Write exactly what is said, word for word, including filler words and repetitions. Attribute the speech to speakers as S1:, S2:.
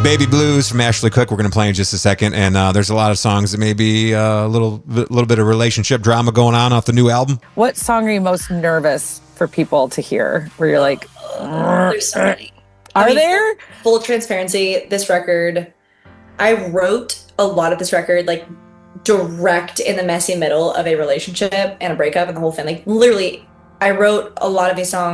S1: Baby Blues from Ashley Cooke. We're going to play in just a second. And uh, there's a lot of songs that may be uh, a little, little bit of relationship drama going on off the new album.
S2: What song are you most nervous for people to hear? Where you're like,
S3: uh, there's so many.
S2: Are
S3: I mean,
S2: there?
S3: Full transparency, this record, I wrote a lot of this record like direct in the messy middle of a relationship and a breakup and the whole thing. Like literally, I wrote a lot of these songs